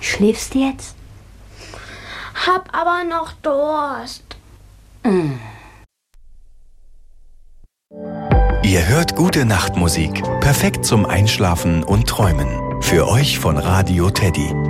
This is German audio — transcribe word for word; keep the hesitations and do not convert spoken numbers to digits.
Schläfst du jetzt? Hab aber noch Durst. Mm. Ihr hört gute Nachtmusik. Perfekt zum Einschlafen und Träumen. Für euch von Radio Teddy.